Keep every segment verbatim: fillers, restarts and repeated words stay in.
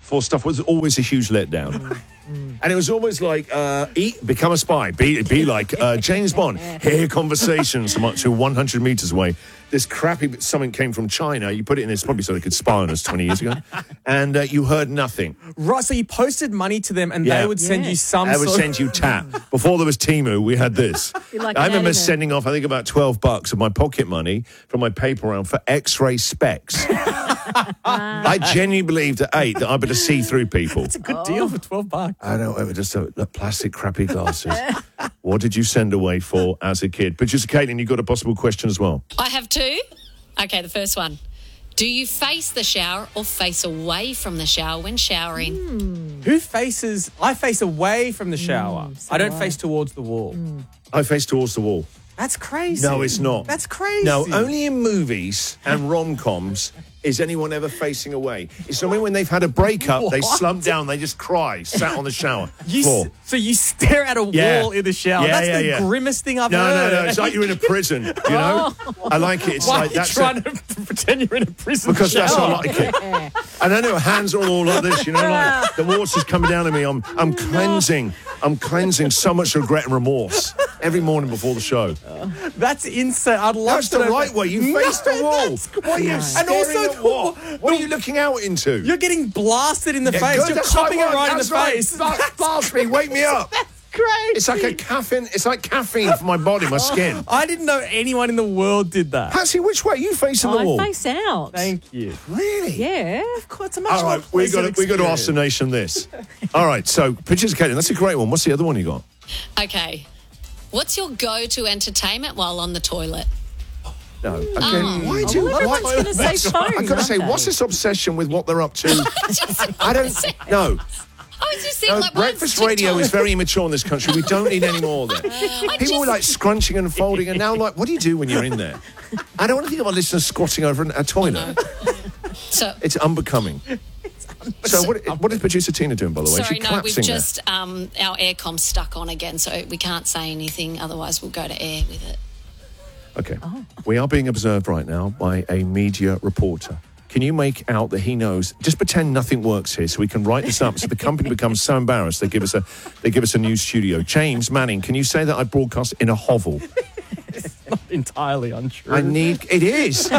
for stuff was always a huge letdown. Mm. And it was always like, uh, eat, become a spy. Be, be like uh, James Bond. Hear conversations from up to one hundred metres away. This crappy something came from China. You put it in this probably so they could spy on us twenty years ago. And uh, you heard nothing. Right, so you posted money to them and Yeah. they would send Yeah. you some I sort would of... send you tap. Before there was Temu, we had this. You're like I an remember editor. sending off, I think, about twelve bucks of my pocket money from my paper round for X-ray specs. I genuinely believed at eight that I better see through people. It's a good deal for twelve bucks. I don't know, just uh, the plastic crappy glasses. What did you send away for as a kid? But just, Caitlin, you got a possible question as well. I have two. Okay, the first one. Do you face the shower or face away from the shower when showering? Who faces... I face away from the shower. so I don't do I. face towards the wall. I face towards the wall. That's crazy. No, it's not. That's crazy. No, only in movies and rom-coms is anyone ever facing away. It's only when they've had a breakup, they What? slump down, they just cry, sat on the shower You floor. s- so you stare at a Yeah. wall in the shower. Yeah, That's yeah, the yeah. grimmest thing I've No, heard. no, no. It's like you're in a prison, you know? I like it. It's Why like are you that's trying it. to pretend you're in a prison Because shower? that's how I like it. And I know hands are all like this, you know, like the water's coming down on me. I'm I'm cleansing. I'm cleansing so much regret and remorse every morning before the show. That's insane. I'd love That's to the know- right way. You No, face the wall. that's What are you great. staring And also, at what? What are you looking out into? You're getting blasted in the Yeah, face. good, You're that's what I copping it want, right in that's the right. face. Blast, blast me, wake me up. Great. It's like a caffeine. It's like caffeine for my body, my skin. I didn't know anyone in the world did that. Patsy, which way? You facing the I wall? face out. Thank you. Really? Yeah. Of course, it's a much All more right, we got pleasant to, we got to ask the experience. nation this. All right, so pictures of Caitlin. That's a great one. What's the other one you got? Okay. What's your go-to entertainment while on the toilet? No. Again, why do Well, everyone's going to say phone. I've got to say, what's this obsession with what they're up to? I don't. No. I was just thinking, No, like, mine's breakfast radio TikTok. is very immature in this country. We don't need any more of that. I People were just- like scrunching and folding, and now like, what do you do when you're in there? I don't want to think of our listeners squatting over a toilet. So, It's unbecoming. So what, what is producer Tina doing, by the way? sorry, She's no, we've collapsing just, um, our aircom's stuck on again, so we can't say anything, otherwise we'll go to air with it. there. Okay. We are being observed right now by a media reporter. Can you make out that he knows? Just pretend nothing works here, so we can write this up. So the company becomes so embarrassed they give us a they give us a news studio. James Manning, can you say that I broadcast in a hovel? Entirely untrue. I need. It is.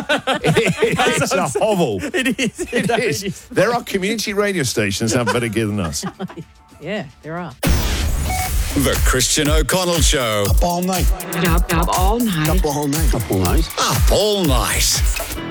It is a hovel. It is. It is. There are community radio stations that have better gear than us. Yeah, there are. The Christian O'Connell Show. Up all night. Up, up all night. Up all night. Up all night. Up all night.